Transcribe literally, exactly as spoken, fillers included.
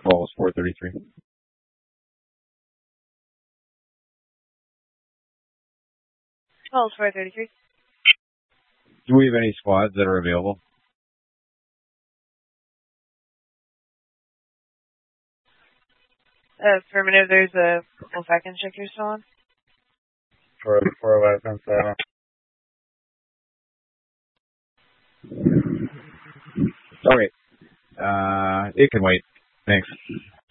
Well, it's four thirty-three. Well, it's four thirty-three. Do we have any squads that are available? Uh, affirmative, there's a couple second check you're still on. For four eleven seven. Okay. Uh, it can wait. Thanks.